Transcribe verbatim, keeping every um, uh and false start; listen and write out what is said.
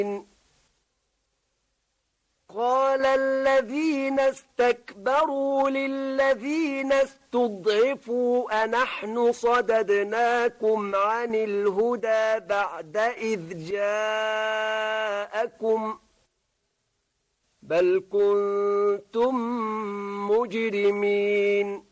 قال الذين استكبروا للذين استضعفوا أنحن صددناكم عن الهدى بعد إذ جاءكم بل كنتم مجرمين